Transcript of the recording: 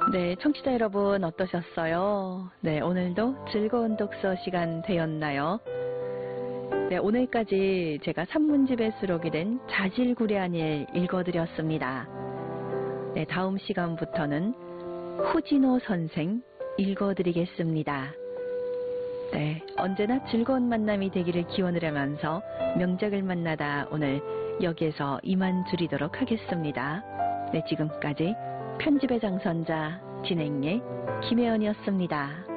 네, 청취자 여러분 어떠셨어요? 네, 오늘도 즐거운 독서 시간 되었나요? 네, 오늘까지 제가 산문집에 수록이 된 자질구레한 일 읽어드렸습니다. 네, 다음 시간부터는 후진호 선생 읽어드리겠습니다. 네, 언제나 즐거운 만남이 되기를 기원을 하면서 명작을 만나다 오늘 여기에서 이만 줄이도록 하겠습니다. 네, 지금까지 편집의 장선자 진행의 김혜연이었습니다.